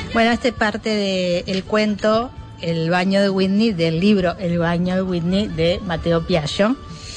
Bueno, esta es parte del cuento El baño de Whitney, del libro El baño de Whitney de Matteo Piaggio.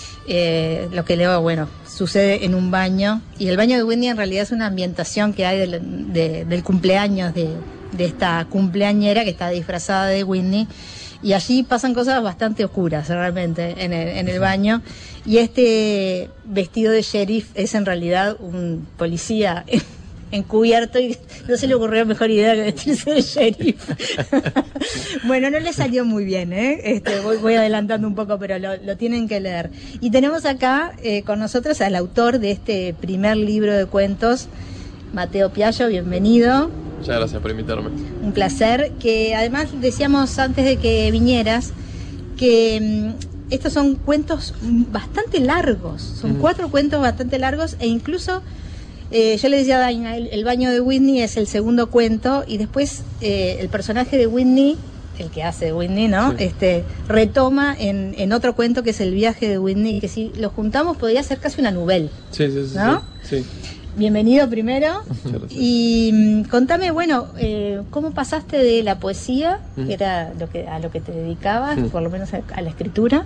Lo que leo, bueno, sucede en un baño, y el baño de Whitney en realidad es una ambientación que hay del cumpleaños de esta cumpleañera que está disfrazada de Whitney, y allí pasan cosas bastante oscuras realmente en el baño, y este vestido de sheriff es en realidad un policía encubierto, y no se le ocurrió mejor idea que vestirse de sheriff. Bueno, no le salió muy bien, voy adelantando un poco, pero lo tienen que leer. Y tenemos acá con nosotros al autor de este primer libro de cuentos, Matteo Piaggio. Bienvenido. Muchas gracias por invitarme. Un placer. Que además decíamos antes de que vinieras que estos son cuentos bastante largos, son 4 cuentos bastante largos, e incluso yo le decía a Daina, el baño de Whitney es el segundo cuento, y después el personaje de Whitney, el que hace de Whitney, ¿no? Sí. Retoma en otro cuento que es el viaje de Whitney, que si lo juntamos podría ser casi una novela. Sí, ¿no? Sí. Bienvenido primero. Y contame, bueno, ¿cómo pasaste de la poesía, que era a lo que te dedicabas, por lo menos a la escritura,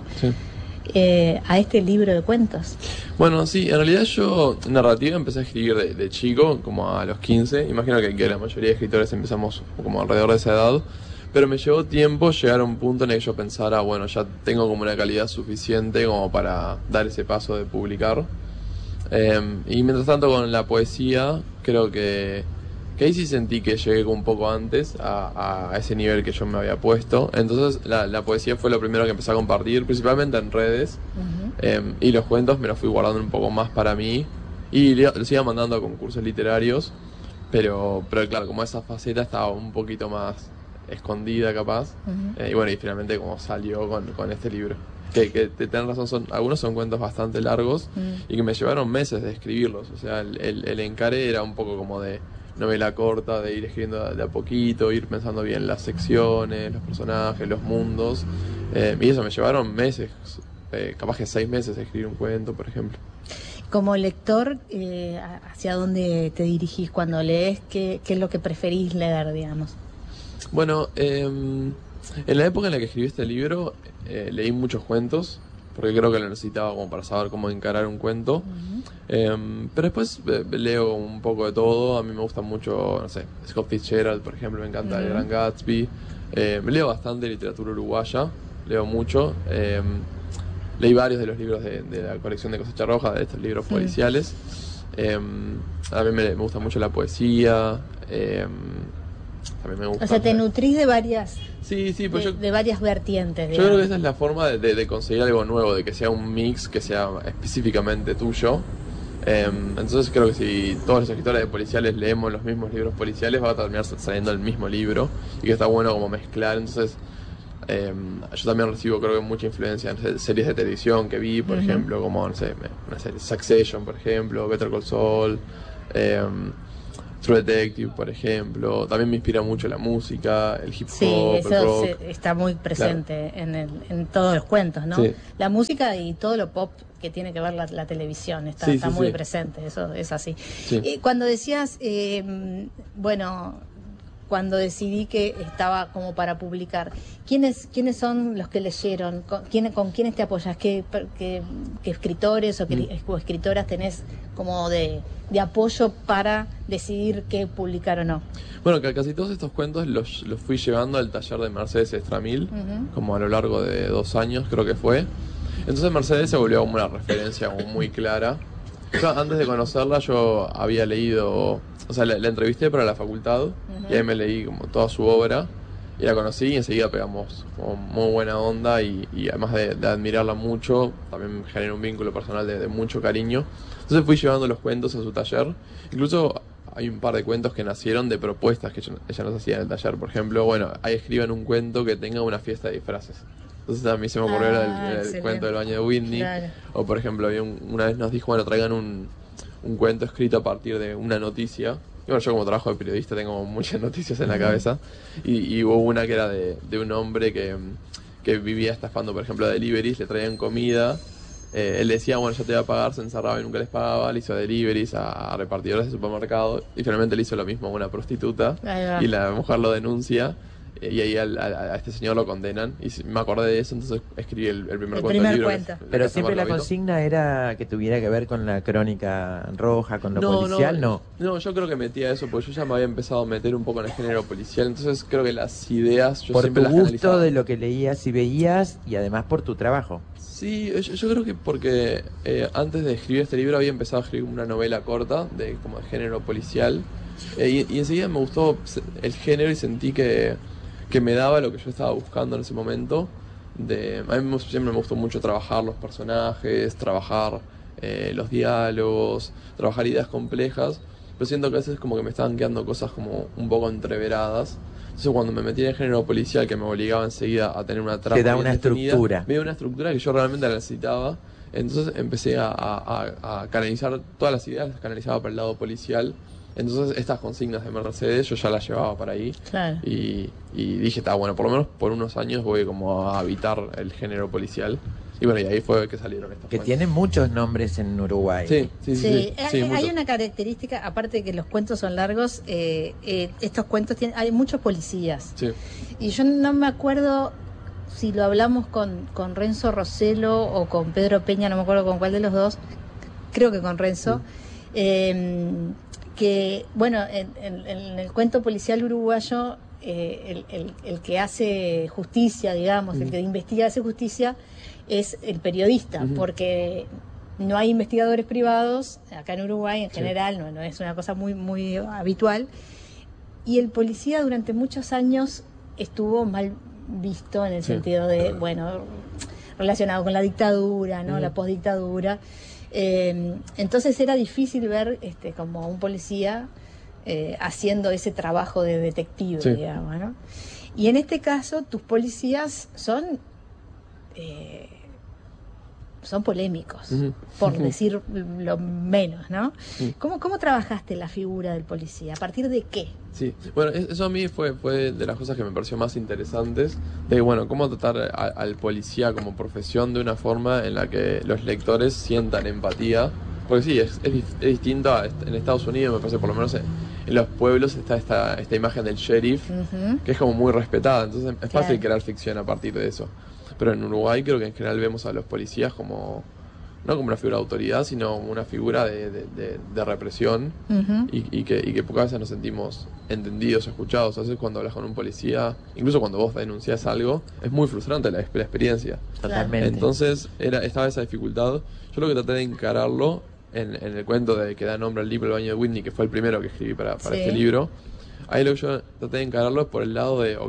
a este libro de cuentos? Bueno, sí, en realidad yo narrativa empecé a escribir de chico, como a los 15. Imagino que la mayoría de escritores empezamos como alrededor de esa edad. Pero me llevó tiempo llegar a un punto en el que yo pensara, bueno, ya tengo como una calidad suficiente como para dar ese paso de publicar. Y mientras tanto con la poesía, creo que ahí sí sentí que llegué un poco antes a ese nivel que yo me había puesto. Entonces la poesía fue lo primero que empecé a compartir, principalmente en redes. Y los cuentos me los fui guardando un poco más para mí, y los iba mandando a concursos literarios, pero claro, como esa faceta estaba un poquito más escondida capaz. Y bueno, y finalmente como salió con este libro. Que te tenés razón, algunos son cuentos bastante largos y que me llevaron meses de escribirlos. O sea, el encare era un poco como de novela corta, de ir escribiendo de a poquito, ir pensando bien las secciones, los personajes, los mundos. Y eso me llevaron meses, capaz que 6 meses de escribir un cuento, por ejemplo. Como lector, ¿hacia dónde te dirigís cuando lees? ¿Qué es lo que preferís leer, digamos? Bueno, en la época en la que escribí este libro, leí muchos cuentos, porque creo que lo necesitaba como para saber cómo encarar un cuento. Pero después leo un poco de todo. A mí me gusta mucho, no sé, Scott Fitzgerald, por ejemplo, me encanta El Gran Gatsby. Leo bastante literatura uruguaya, leo mucho. Leí varios de los libros de la colección de Cosecha Roja, de estos libros policiales. A mí me gusta mucho la poesía. También me gusta. O sea, te nutrís de varias. Sí, pues de varias vertientes. Yo creo que esa es la forma de conseguir algo nuevo, de que sea un mix que sea específicamente tuyo. Entonces creo que si todos los escritores de policiales leemos los mismos libros policiales, va a terminar saliendo el mismo libro, y que está bueno como mezclar. Entonces yo también recibo, creo que mucha influencia en series de televisión que vi, por ejemplo, como, no sé, una serie Succession, por ejemplo, Better Call Saul, True Detective, por ejemplo. También me inspira mucho la música, el hip hop, sí, eso el rock. Está muy presente, claro, en todos los cuentos, ¿no? Sí. La música y todo lo pop que tiene que ver la televisión está muy presente, eso es así. Sí. Cuando decías, bueno, cuando decidí que estaba como para publicar, ¿quiénes son los que leyeron? ¿Con quiénes te apoyas? ¿Qué escritores o escritoras tenés como de apoyo para decidir qué publicar o no? Bueno, que casi todos estos cuentos los fui llevando al taller de Mercedes Estramil, como a lo largo de 2 años creo que fue. Entonces Mercedes se volvió como una referencia como muy clara. Yo, antes de conocerla, yo había leído, o sea, la entrevisté para la facultad, y ahí me leí como toda su obra, y la conocí, y enseguida pegamos como muy buena onda, y además de admirarla mucho, también me generó un vínculo personal de mucho cariño. Entonces fui llevando los cuentos a su taller. Incluso hay un par de cuentos que nacieron de propuestas que ella nos hacía en el taller. Por ejemplo, bueno, ahí escriban un cuento que tenga una fiesta de disfraces. Entonces a mí se me ocurrió el cuento del baño de Whitney. Claro. O por ejemplo, una vez nos dijo, bueno, traigan un cuento escrito a partir de una noticia. Y bueno, yo como trabajo de periodista tengo muchas noticias en la cabeza. Y hubo una que era de un hombre que vivía estafando, por ejemplo, a deliveries, le traían comida, él decía, bueno, yo te voy a pagar, se encerraba y nunca les pagaba, le hizo deliveries a repartidores de supermercado y finalmente le hizo lo mismo a una prostituta y la mujer lo denuncia y ahí a este señor lo condenan y me acordé de eso, entonces escribí el primer cuento del libro. Pero siempre la consigna era que tuviera que ver con la crónica roja, con lo policial, ¿no? No, yo creo que metía eso porque yo ya me había empezado a meter un poco en el género policial, entonces creo que las ideas yo por siempre tu las gusto canalizaba. de lo que leías y veías y además por tu trabajo. Sí, yo creo que porque antes de escribir este libro había empezado a escribir una novela corta como de género policial y enseguida me gustó el género y sentí que me daba lo que yo estaba buscando en ese momento. A mí siempre me gustó mucho trabajar los personajes, trabajar los diálogos, trabajar ideas complejas, pero siento que a veces como que me estaban quedando cosas como un poco entreveradas. Entonces cuando me metí en el género policial, que me obligaba enseguida a tener una trama te da bien una definida, estructura. me dio una estructura que yo realmente la necesitaba. Entonces empecé a canalizar todas las ideas, las canalizaba para el lado policial. Entonces estas consignas de Mercedes yo ya las llevaba para ahí. Claro. Y dije, está bueno, por lo menos por unos años voy como a habitar el género policial. Y bueno, y ahí fue que salieron estas Que cuentos. tienen muchos nombres en Uruguay. Sí, hay muchos. una característica, aparte de que los cuentos son largos, estos cuentos hay muchos policías. Sí. Y yo no me acuerdo si lo hablamos con Renzo Rossello o con Pedro Peña, no me acuerdo con cuál de los dos, creo que con Renzo, que bueno, en el cuento policial uruguayo, el que hace justicia, digamos, el que investiga hace justicia, es el periodista, porque no hay investigadores privados acá en Uruguay en general, no es una cosa muy habitual, y el policía durante muchos años estuvo mal visto en el sentido de, bueno, relacionado con la dictadura, ¿no? La postdictadura. Entonces era difícil ver como un policía haciendo ese trabajo de detective, digamos, ¿no? Y en este caso tus policías son polémicos, por decir lo menos, ¿no? ¿Cómo trabajaste la figura del policía? ¿A partir de qué? Sí, bueno, eso a mí fue de las cosas que me pareció más interesantes, de bueno, cómo tratar al policía como profesión de una forma en la que los lectores sientan empatía, porque sí, es distinto en Estados Unidos, me parece, por lo menos en los pueblos está esta imagen del sheriff, que es como muy respetada, entonces es fácil crear ficción a partir de eso. Pero en Uruguay creo que en general vemos a los policías como no como una figura de autoridad, sino como una figura de represión, y que pocas veces nos sentimos entendidos, escuchados. A veces cuando hablas con un policía, incluso cuando vos denunciás algo, es muy frustrante la experiencia. Totalmente. Entonces estaba esa dificultad. Yo lo que traté de encararlo en el cuento que da nombre al libro El baño de Whitney, que fue el primero que escribí para este libro. Ahí lo que yo traté de encararlo es por el lado de,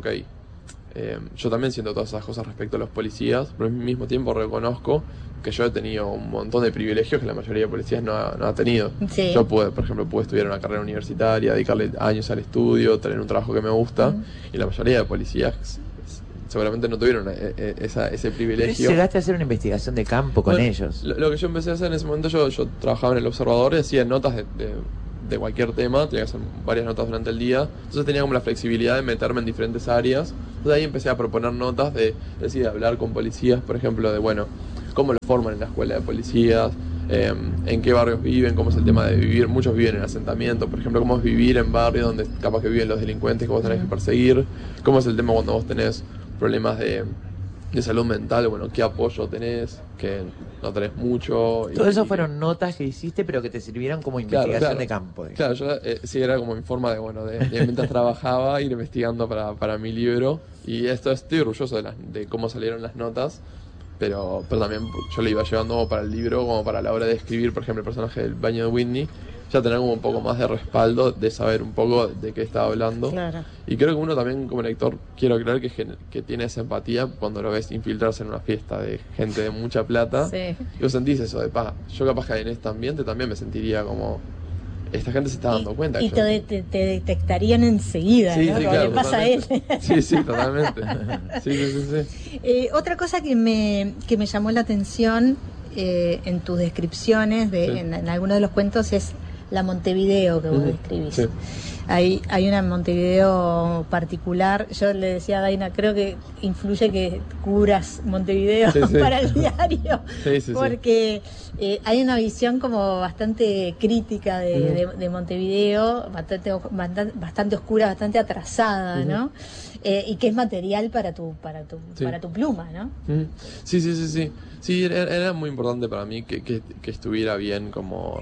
yo también siento todas esas cosas respecto a los policías, pero al mismo tiempo reconozco que yo he tenido un montón de privilegios que la mayoría de policías no ha tenido. Yo por ejemplo, pude estudiar una carrera universitaria, dedicarle años al estudio, tener un trabajo que me gusta, y la mayoría de policías seguramente no tuvieron ese privilegio. ¿Llegaste a hacer una investigación de campo con ellos? Lo que yo empecé a hacer en ese momento, yo trabajaba en El Observador y hacía notas de cualquier tema, tenía que hacer varias notas durante el día, entonces tenía como la flexibilidad de meterme en diferentes áreas. Entonces ahí empecé a proponer notas de hablar con policías, por ejemplo, de cómo lo forman en la escuela de policías, en qué barrios viven, cómo es el tema de vivir. Muchos viven en asentamiento, por ejemplo, cómo es vivir en barrios donde capaz que viven los delincuentes que vos tenés que perseguir, cómo es el tema cuando vos tenés problemas de salud mental, qué apoyo tenés, que no tenés mucho. Todo eso fueron notas que hiciste, pero que te sirvieron como investigación de campo. Claro, yo sí era como mi forma de mientras trabajaba, ir investigando para mi libro, y estoy orgulloso de cómo salieron las notas, pero también yo lo iba llevando para el libro, como para la hora de escribir, por ejemplo, el personaje del baño de Whitney, ya tener como un poco más de respaldo, de saber un poco de qué estaba hablando. Claro. Y creo que uno también como lector, quiero creer que tiene esa empatía cuando lo ves infiltrarse en una fiesta de gente de mucha plata, y vos sentís eso de yo capaz que en este ambiente también me sentiría como esta gente se está dando cuenta. Y te detectarían enseguida, ¿no? Como claro, le pasa a él. Sí, totalmente. Sí. Otra cosa que me llamó la atención en tus descripciones en algunos de los cuentos es la Montevideo que vos describís. Hay una en Montevideo particular. Yo le decía a Daina, creo que influye que cubras Montevideo para el diario, porque hay una visión como bastante crítica de Montevideo, bastante oscura, bastante atrasada, ¿no? Y que es material para tu pluma, ¿no? Sí, era muy importante para mí que estuviera bien como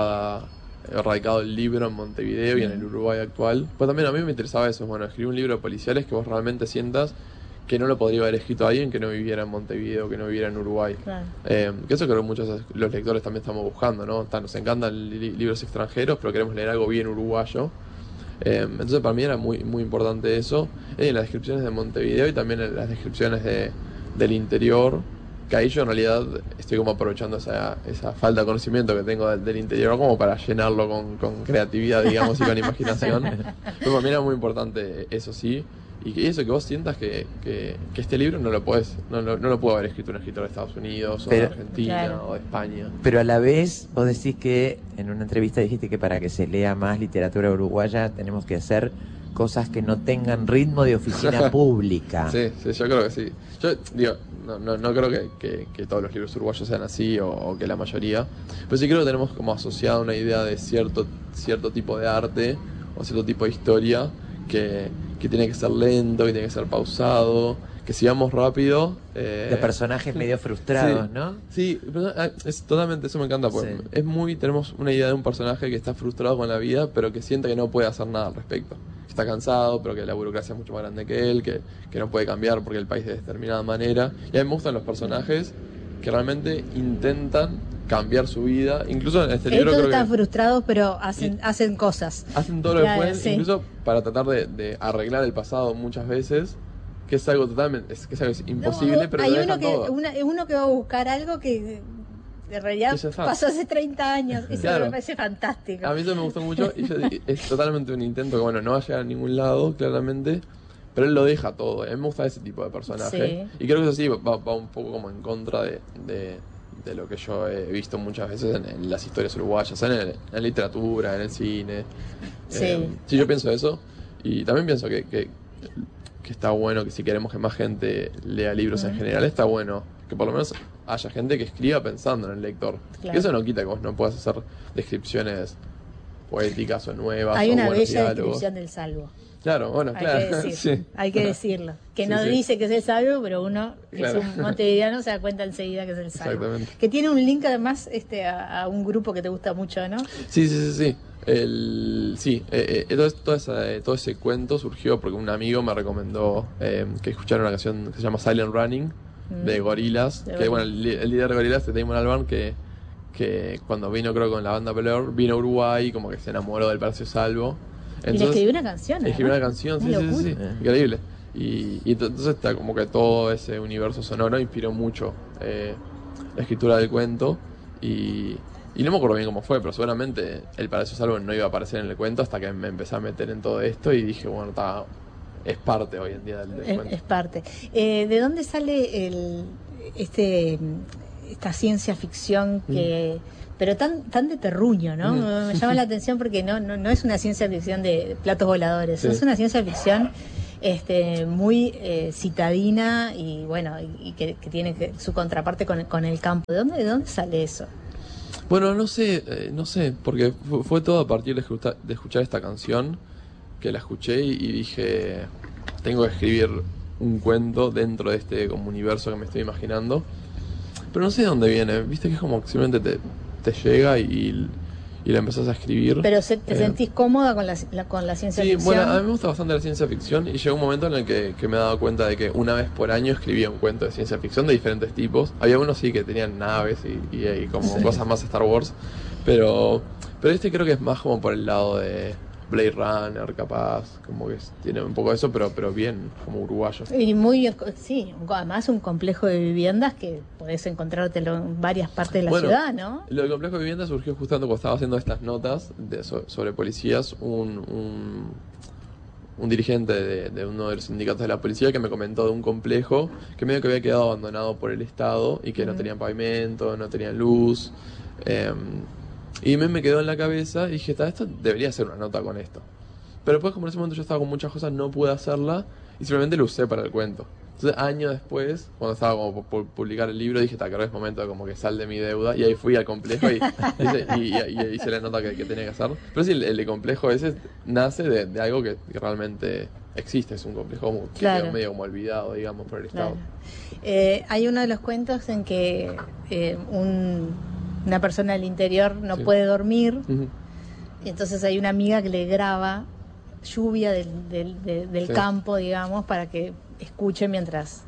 radicado el libro en Montevideo y en el Uruguay actual. Pues también a mí me interesaba eso, bueno, escribir un libro de policiales que vos realmente sientas que no lo podría haber escrito alguien que no viviera en Montevideo, que no viviera en Uruguay. Claro. Que eso creo que muchos de los lectores también estamos buscando, ¿no? Nos encantan libros extranjeros, pero queremos leer algo bien uruguayo. Entonces para mí era muy, muy importante eso. En las descripciones de Montevideo y también en las descripciones del interior, que ahí yo en realidad estoy como aprovechando esa falta de conocimiento que tengo del interior como para llenarlo con creatividad, digamos, y con imaginación. Pero para mí era muy importante eso, sí. Y eso, que vos sientas que este libro no lo puede haber escrito un escritor de Estados Unidos o de Argentina, claro, o de España. Pero a la vez vos decís que en una entrevista dijiste que para que se lea más literatura uruguaya tenemos que hacer cosas que no tengan ritmo de oficina pública. Sí, yo creo que sí. Yo digo, no creo que todos los libros uruguayos sean así o que la mayoría, pero sí creo que tenemos como asociada una idea de cierto tipo de arte o cierto tipo de historia que tiene que ser lento, que tiene que ser pausado, que si vamos rápido... de personajes medio frustrados, sí, ¿no? Sí, es totalmente, eso me encanta, porque tenemos una idea de un personaje que está frustrado con la vida, pero que siente que no puede hacer nada al respecto. Está cansado, pero que la burocracia es mucho más grande que él, que no puede cambiar porque el país es de determinada manera. Y a mí me gustan los personajes que realmente intentan cambiar su vida. Incluso en este libro creo están frustrados, pero hacen cosas. Hacen todo lo que pueden, incluso para tratar de arreglar el pasado muchas veces, que es algo totalmente, que es algo imposible, pero hay lo dejan todo. uno que va a buscar algo que en realidad pasó hace 30 años. Eso claro, me parece fantástico. A mí eso me gustó mucho y es totalmente un intento que, bueno, no va a llegar a ningún lado, claramente, pero él lo deja todo. A mí me gusta ese tipo de personaje. Sí. Y creo que eso sí va un poco como en contra de lo que yo he visto muchas veces en las historias uruguayas, en la literatura, en el cine. Sí, yo pienso eso. Y también pienso que está bueno que si queremos que más gente lea libros en general, está bueno que por lo menos haya gente que escriba pensando en el lector. Claro. Que eso no quita que vos no puedas hacer descripciones poéticas o nuevas. Hay una bella diálogos. Descripción del salvo. Claro, bueno, claro. Hay que decirlo. Que no dice que es el salvo, pero uno, que es un montevideano, se da cuenta enseguida que es el salvo. Exactamente. Que tiene un link además a un grupo que te gusta mucho, ¿no? Sí. Todo ese cuento surgió porque un amigo me recomendó que escuchara una canción que se llama Silent Running de Gorillaz, bueno, el líder de Gorillaz, Damon Albarn, que cuando vino, creo, con la banda Blur, vino a Uruguay, como que se enamoró del Palacio Salvo. Entonces, y le escribió una canción, ¿no? Escribió una canción, sí, increíble. Y entonces está como que todo ese universo sonoro inspiró mucho la escritura del cuento. Y no me acuerdo bien cómo fue, pero seguramente el Palacio Salvo no iba a aparecer en el cuento hasta que me empecé a meter en todo esto y dije, bueno, es parte hoy en día del cuento. Es parte. ¿De dónde sale esta ciencia ficción que... pero tan de terruño, ¿no? Me llama la atención porque no es una ciencia ficción de platos voladores, es una ciencia ficción muy citadina y bueno, y que tiene su contraparte con el campo. ¿De dónde sale eso? Bueno, no sé, porque fue todo a partir de escuchar esta canción, que la escuché y dije, tengo que escribir un cuento dentro de este como universo que me estoy imaginando, pero no sé de dónde viene, viste que es como que simplemente te llega y la empezás a escribir. Pero ¿te sentís cómoda con la ciencia ficción? Sí, bueno, a mí me gusta bastante la ciencia ficción y llegó un momento en el que me he dado cuenta de que una vez por año escribía un cuento de ciencia ficción de diferentes tipos. Había unos sí que tenían naves y como cosas más Star Wars, pero creo que es más como por el lado de Blade Runner, capaz, como que tiene un poco de eso, pero bien, como uruguayo. Y además un complejo de viviendas que podés encontrártelo en varias partes de la ciudad, ¿no? Lo del complejo de viviendas surgió justamente cuando estaba haciendo estas notas sobre policías, un dirigente de uno de los sindicatos de la policía que me comentó de un complejo que medio que había quedado abandonado por el Estado y que no tenían pavimento, no tenían luz. Y me quedó en la cabeza y dije, esto debería ser una nota con esto. Pero después, como en ese momento yo estaba con muchas cosas, no pude hacerla y simplemente lo usé para el cuento. Entonces, años después, cuando estaba como por publicar el libro, dije, creo que es momento de como que sal de mi deuda. Y ahí fui al complejo y hice la nota que tenía que hacer. Pero sí, el complejo ese nace de algo que realmente existe. Es un complejo que quedó medio como olvidado, digamos, por el Estado. Hay uno de los cuentos en que una persona del interior no puede dormir. Y entonces hay una amiga que le graba lluvia del campo, digamos, para que escuche mientras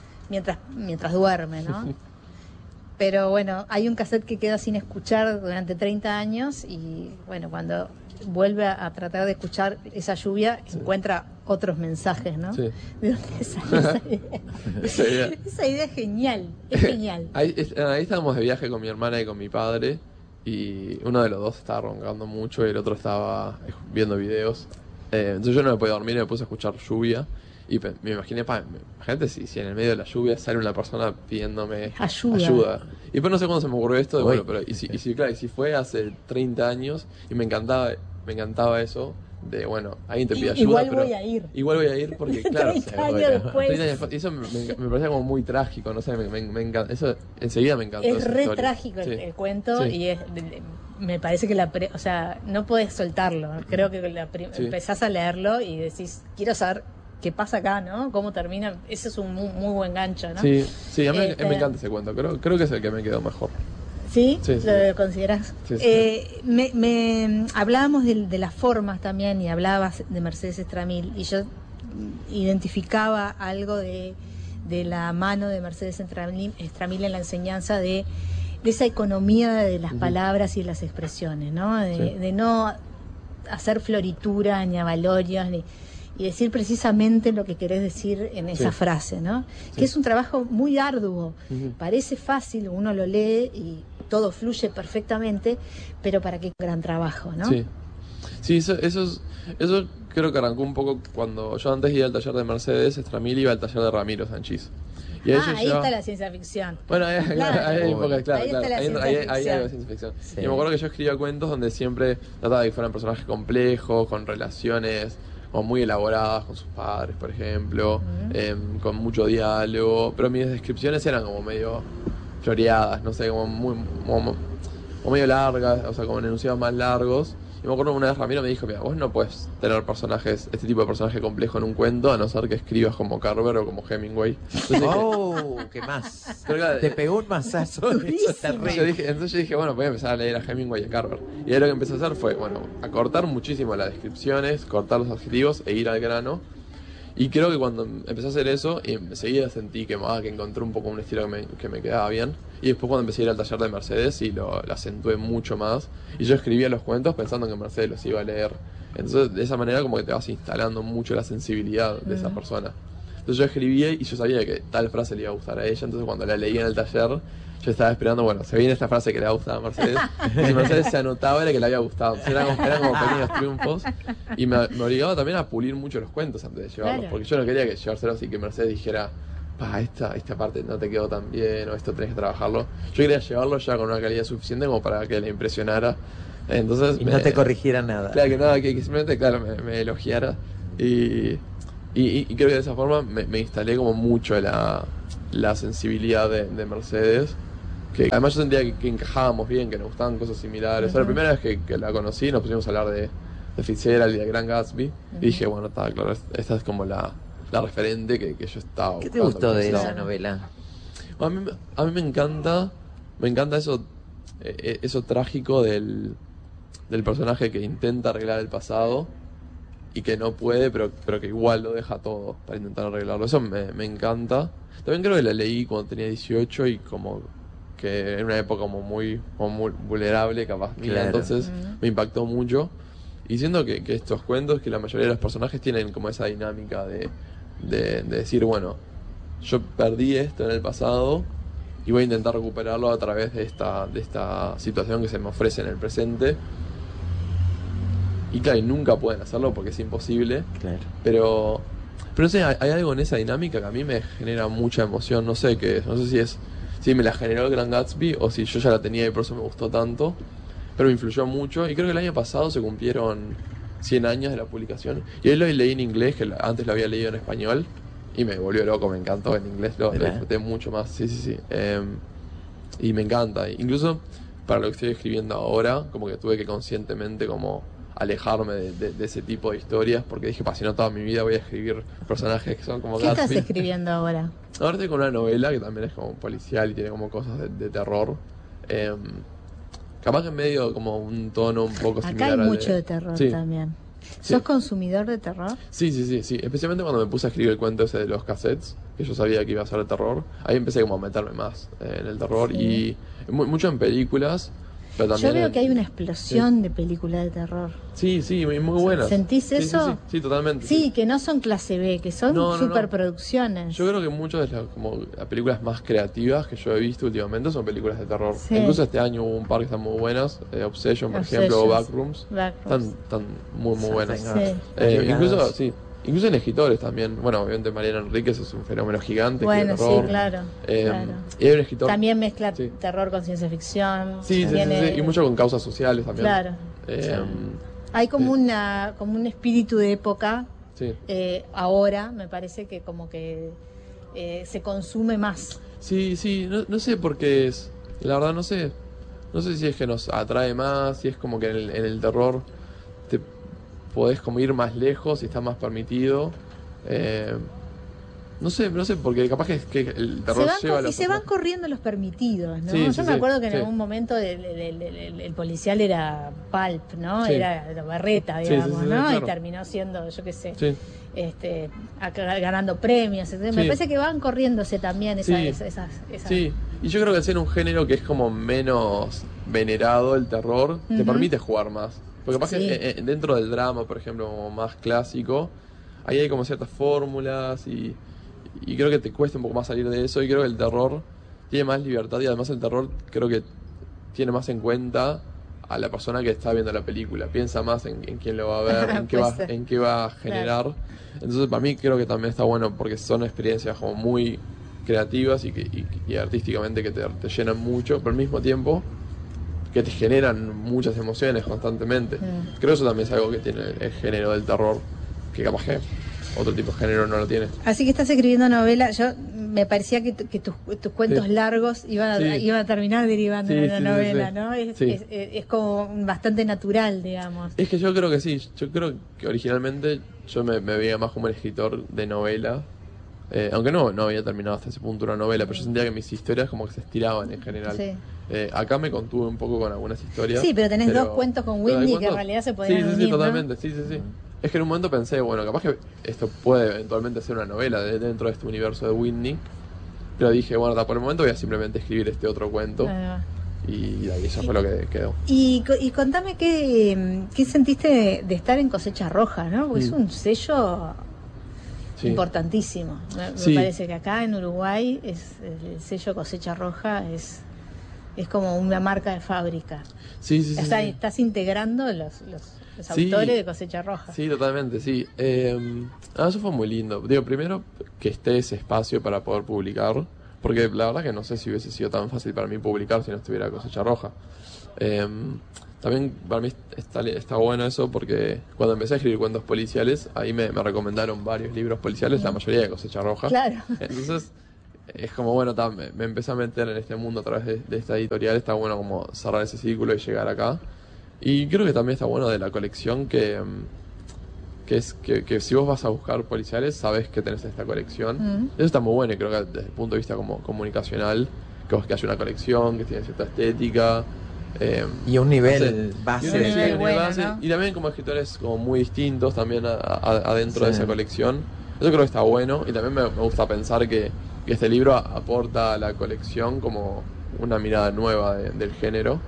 duerme, ¿no? Pero bueno, hay un cassette que queda sin escuchar durante 30 años y bueno, cuando vuelve a tratar de escuchar esa lluvia, encuentra otros mensajes, ¿no? Sí. ¿De dónde sale esa idea? Esa idea es genial, es genial. Ahí estábamos de viaje con mi hermana y con mi padre y uno de los dos estaba roncando mucho y el otro estaba viendo videos. Entonces yo no me podía dormir y me puse a escuchar lluvia. Y me imaginé, imagínate si en el medio de la lluvia sale una persona pidiéndome ayuda. Y después no sé cuándo se me ocurrió esto, bueno, pero y si fue hace 30 años y me encantaba eso de, bueno, alguien te pide ayuda, igual pero voy a ir. Igual voy a ir porque, claro, 30 años después. 30 años después. Y eso me parecía como muy trágico, no sé, me encanta, eso enseguida me encantó. Es re trágico el cuento y me parece que o sea, no podés soltarlo. Creo que empezás a leerlo y decís, quiero saber qué pasa acá, ¿no? Cómo termina. Ese es un muy buen gancho, ¿no? Sí, a mí me encanta ese cuento. Creo que es el que me quedó mejor. ¿Sí? ¿Lo considerás? Sí. Hablábamos de las formas también y hablabas de Mercedes Estramil y yo identificaba algo de la mano de Mercedes Estramil en la enseñanza de esa economía de las palabras y las expresiones, ¿no? De no hacer florituras ni avalorios y decir precisamente lo que querés decir en esa frase, ¿no? Que es un trabajo muy arduo. Parece fácil, uno lo lee y todo fluye perfectamente, pero para qué gran trabajo, ¿no? Sí, eso creo que arrancó un poco cuando yo antes iba al taller de Mercedes Estramil, iba al taller de Ramiro Sanchís. Y ahí está la ciencia ficción. Bueno, ahí hay algo de ciencia ficción. Sí. Y me acuerdo que yo escribía cuentos donde siempre trataba de que fueran personajes complejos, con relaciones como muy elaboradas con sus padres, por ejemplo, con mucho diálogo, pero mis descripciones eran como medio floreadas, no sé, como medio largas, o sea, como en enunciados más largos. Y me acuerdo una vez Ramiro me dijo, mira, vos no puedes tener este tipo de personaje complejo en un cuento, a no ser que escribas como Carver o como Hemingway. Entonces ¿qué más? Te pegó un mazazo. Entonces yo dije, bueno, voy a empezar a leer a Hemingway y a Carver. Y ahí lo que empecé a hacer fue, bueno, acortar muchísimo las descripciones, cortar los adjetivos e ir al grano. Y creo que cuando empecé a hacer eso, enseguida sentí que encontré un poco un estilo que me quedaba bien. Y después cuando empecé a ir al taller de Mercedes, lo acentué mucho más. Y yo escribía los cuentos pensando que Mercedes los iba a leer. Entonces, de esa manera como que te vas instalando mucho la sensibilidad de esa persona. Entonces yo escribía y yo sabía que tal frase le iba a gustar a ella. Entonces cuando la leía en el taller, yo estaba esperando, bueno, se viene esta frase que le va a gustar a Mercedes. Y si Mercedes se anotaba, era que le había gustado. Entonces eran como pequeños triunfos. Y me obligaba también a pulir mucho los cuentos antes de llevarlos. Claro. Porque yo no quería que llevárselos y que Mercedes dijera, esta parte no te quedó tan bien, o esto tenés que trabajarlo. Yo quería llevarlo ya con una calidad suficiente como para que le impresionara. Entonces no te corrigiera nada. Claro, que simplemente, me elogiara. Y creo que de esa forma me instalé como mucho la sensibilidad de Mercedes. Que además yo sentía que encajábamos bien, que nos gustaban cosas similares. La primera vez que la conocí nos pusimos a hablar de Fitzgerald y de Gran Gatsby. Y dije, bueno, está claro, esta es como la referente que yo estaba buscando. ¿Qué te gustó de esa novela? A mí me encanta eso trágico del personaje que intenta arreglar el pasado y que no puede, pero que igual lo deja todo para intentar arreglarlo. Eso me encanta. También creo que la leí cuando tenía 18 y como que en una época como muy vulnerable, capaz mía. Claro. Entonces me impactó mucho. Y siento que estos cuentos, que la mayoría de los personajes tienen como esa dinámica de decir, bueno, yo perdí esto en el pasado y voy a intentar recuperarlo a través de esta situación que se me ofrece en el presente. Y claro, nunca pueden hacerlo porque es imposible. Claro. Pero no sé, hay algo en esa dinámica que a mí me genera mucha emoción. No sé qué es. No sé si me la generó el Gran Gatsby o si yo ya la tenía y por eso me gustó tanto. Pero me influyó mucho. Y creo que el año pasado se cumplieron 100 años de la publicación. Y hoy lo leí en inglés, que antes lo había leído en español, y me volvió loco, me encantó en inglés, lo disfruté mucho más, sí. Y me encanta. Incluso para lo que estoy escribiendo ahora, como que tuve que conscientemente como alejarme de ese tipo de historias, porque dije, si no toda mi vida voy a escribir personajes que son como ¿Qué estás escribiendo ahora? Ahora estoy con una novela que también es como policial y tiene como cosas de terror. Capaz que en medio como un tono un poco similar. Acá hay mucho de terror también. ¿Sos consumidor de terror? Sí. Especialmente cuando me puse a escribir el cuento ese de los cassettes, que yo sabía que iba a ser de terror. Ahí empecé como a meterme más en el terror y mucho en películas. Pero también yo veo que hay una explosión de películas de terror. Sí, muy buenas. ¿Sentís eso? Sí, totalmente. Sí, que no son clase B, que son superproducciones. Yo creo que muchas de las películas más creativas que yo he visto últimamente son películas de terror. Sí. Incluso este año hubo un par que están muy buenas, Obsession, por ejemplo, o Backrooms. Están muy buenas. Incluso en escritores también. Bueno, obviamente Mariana Enríquez es un fenómeno gigante. Bueno, terror. Sí, claro. Y hay un escritor. También mezcla terror con ciencia ficción. Sí. Y mucho con causas sociales también. Claro. Hay como un espíritu de época. Sí. Ahora me parece que como que se consume más. Sí. No sé por qué es. La verdad no sé. No sé si es que nos atrae más, si es como que en el terror te podés como ir más lejos y está más permitido. No sé, porque capaz que el terror lleva a los... Y se van corriendo los permitidos, ¿no? Sí, Yo me acuerdo que en algún momento el policial era pulp, ¿no? Sí. Era Barreta, digamos, ¿no? Claro. Y terminó siendo, yo qué sé, Sí. Ganando premios. Me parece que van corriéndose también esas... Sí, y yo creo que al ser un género que es como menos venerado, el terror, te permite jugar más. Porque capaz que dentro del drama, por ejemplo, como más clásico, ahí hay como ciertas fórmulas y creo que te cuesta un poco más salir de eso, y creo que el terror tiene más libertad, y además el terror creo que tiene más en cuenta a la persona que está viendo la película, piensa más en quién lo va a ver, en qué va a generar. Claro. Entonces para mí creo que también está bueno porque son experiencias como muy creativas y artísticamente que te llenan mucho, pero al mismo tiempo que te generan muchas emociones constantemente. Creo que eso también es algo que tiene el género del terror, que capaz que otro tipo de género no lo tiene. Así que estás escribiendo novela. Yo me parecía que tus cuentos largos iban a terminar derivando en una novela, ¿no? Es como bastante natural, digamos. Es que yo creo que sí. Yo creo que originalmente yo me veía más como un escritor de novela. Aunque no había terminado hasta ese punto una novela, pero yo sentía que mis historias como que se estiraban en general. Sí. Acá me contuve un poco con algunas historias. Sí, pero tenés dos cuentos con Whitney que en realidad se podían unir, Sí, totalmente, ¿no? Sí. Es que en un momento pensé, bueno, capaz que esto puede eventualmente ser una novela dentro de este universo de Whitney. Pero dije, bueno, por el momento voy a simplemente escribir este otro cuento. Y ahí eso fue lo que quedó. Y contame qué sentiste de estar en Cosecha Roja, ¿no? Porque es un sello importantísimo. Me parece que acá en Uruguay el sello Cosecha Roja es como una marca de fábrica. Sí. Estás integrando los autores de Cosecha Roja. Sí, totalmente, sí. Eso fue muy lindo. Digo, primero que esté ese espacio para poder publicar, porque la verdad que no sé si hubiese sido tan fácil para mí publicar si no estuviera Cosecha Roja. También para mí está bueno eso porque cuando empecé a escribir cuentos policiales, ahí me recomendaron varios libros policiales, la mayoría de Cosecha Roja. Claro. Entonces es como, bueno, me empecé a meter en este mundo a través de esta editorial. Está bueno como cerrar ese círculo y llegar acá. Y creo que también está bueno de la colección que si vos vas a buscar policiales, sabes que tenés esta colección. Eso está muy bueno, y creo que desde el punto de vista como comunicacional, que haya una colección que tiene cierta estética. Y un nivel base. ¿no? Y también como escritores como muy distintos también adentro de esa colección. Eso creo que está bueno, y también me gusta pensar que este libro aporta a la colección como una mirada nueva del género.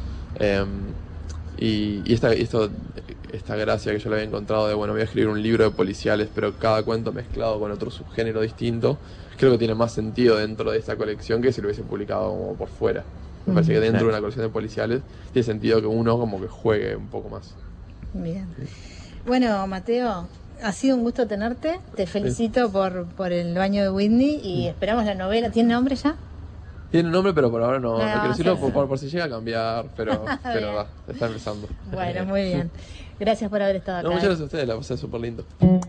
Y esta gracia que yo le había encontrado de, bueno, voy a escribir un libro de policiales, pero cada cuento mezclado con otro subgénero distinto, creo que tiene más sentido dentro de esta colección que si lo hubiese publicado como por fuera. Me parece que dentro de una colección de policiales tiene sentido que uno como que juegue un poco más. Bien. Bueno, Mateo, ha sido un gusto tenerte. Te felicito por el baño de Whitney y esperamos la novela. ¿Tiene nombre ya? Tiene nombre, pero por ahora no quiero decirlo por si llega a cambiar, pero va, está empezando. Bueno, muy bien. Gracias por haber estado acá. No, muchas gracias a ustedes, la pasé súper lindo.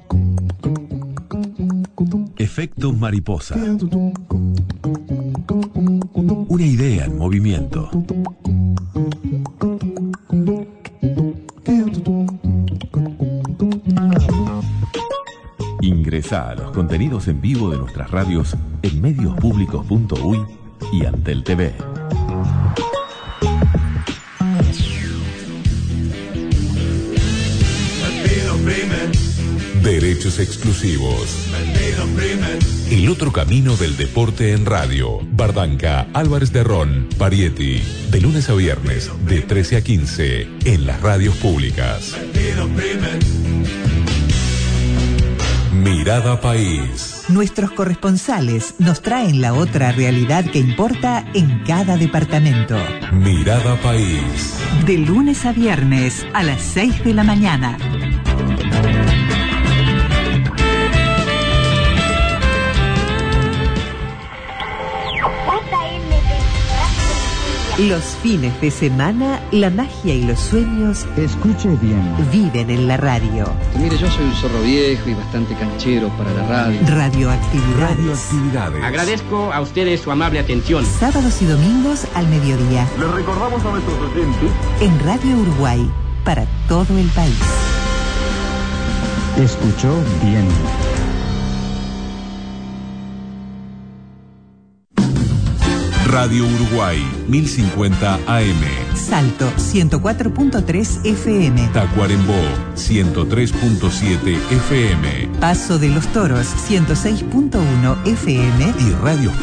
Efecto mariposa. Una idea en movimiento. Ingresá a los contenidos en vivo de nuestras radios en mediospublicos.uy y Antel TV. Derechos exclusivos. El otro camino del deporte en radio. Bardanca, Álvarez de Ron, Parietti. De lunes a viernes, de 13 a 15, en las radios públicas. Mirada País. Nuestros corresponsales nos traen la otra realidad que importa en cada departamento. Mirada País. De lunes a viernes a las 6 de la mañana. Los fines de semana, la magia y los sueños, escuche bien, viven en la radio. Mire, yo soy un zorro viejo y bastante canchero para la radio. Radioactividades. Agradezco a ustedes su amable atención. Sábados y domingos al mediodía. Les recordamos a nuestros oyentes. En Radio Uruguay, para todo el país. Escuchó bien. Radio Uruguay, 1050 AM. Salto, 104.3 FM. Tacuarembó, 103.7 FM. Paso de los Toros, 106.1 FM. Y radios